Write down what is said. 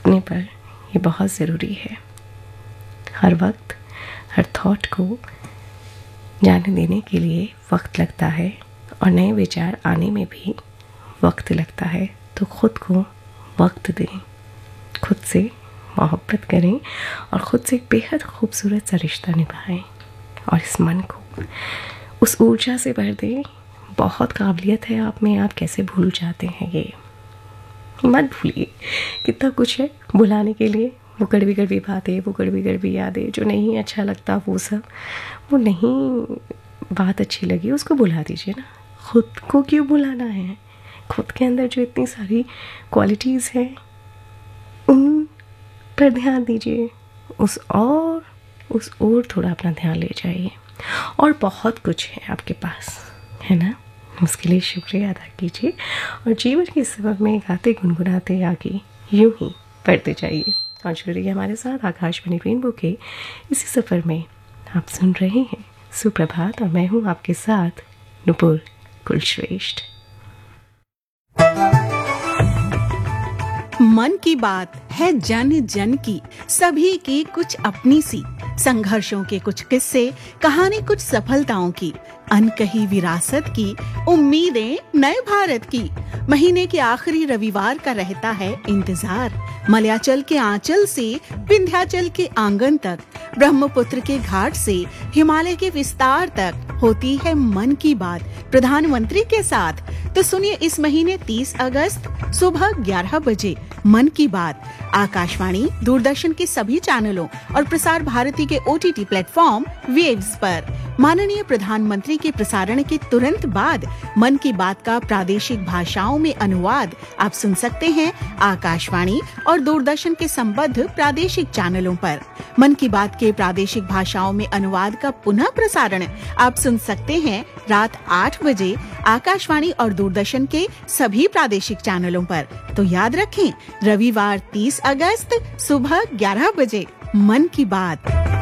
अपने पर ये बहुत ज़रूरी है। हर वक्त हर थॉट को जाने देने के लिए वक्त लगता है और नए विचार आने में भी वक्त लगता है। तो खुद को वक्त दें, खुद से मोहब्बत करें और ख़ुद से एक बेहद खूबसूरत सा रिश्ता निभाएं और इस मन को उस ऊर्जा से भर दें। बहुत काबिलियत है आप में, आप कैसे भूल जाते हैं ये मत भूलिए। कितना कुछ है भुलाने के लिए, वो कड़वी कड़वी बातें, वो कड़वी कड़वी यादें, जो नहीं अच्छा लगता वो सब, वो नहीं बात अच्छी लगी उसको भुला दीजिए ना। खुद को क्यों भुलाना है? खुद के अंदर जो इतनी सारी क्वालिटीज़ हैं उन पर ध्यान दीजिए, उस ओर थोड़ा अपना ध्यान ले जाइए। और बहुत कुछ है आपके पास, है ना, उसके लिए शुक्रिया अदा कीजिए और जीवन के सफ़र में गाते गुनगुनाते आगे यूं ही बढ़ते जाइए। और जुड़िए हमारे साथ आकाशवाणी रेनबो के इसी सफ़र में। आप सुन रहे हैं सुप्रभात और मैं हूं आपके साथ नुपुर कुलश्रेष्ठ। मन की बात है जन जन की, सभी की कुछ अपनी सी, संघर्षों के कुछ किस्से, कहानी कुछ सफलताओं की, अनकही विरासत की, उम्मीदें नए भारत की। महीने के आखिरी रविवार का रहता है इंतजार। मलयाचल के आंचल से विंध्याचल के आंगन तक, ब्रह्मपुत्र के घाट से हिमालय के विस्तार तक होती है मन की बात प्रधानमंत्री के साथ। तो सुनिए इस महीने 30 अगस्त सुबह 11 बजे मन की बात आकाशवाणी, दूरदर्शन के सभी चैनलों और प्रसार भारती के OTT प्लेटफॉर्म वेव्स पर। माननीय प्रधानमंत्री के प्रसारण के तुरंत बाद मन की बात का प्रादेशिक भाषाओं में अनुवाद आप सुन सकते हैं आकाशवाणी और दूरदर्शन के संबद्ध प्रादेशिक चैनलों पर। मन की बात के प्रादेशिक भाषाओं में अनुवाद का पुनः प्रसारण आप सुन सकते हैं रात 8 बजे आकाशवाणी और दूरदर्शन के सभी प्रादेशिक चैनलों पर। तो याद रखें, रविवार 30 अगस्त सुबह 11 बजे मन की बात।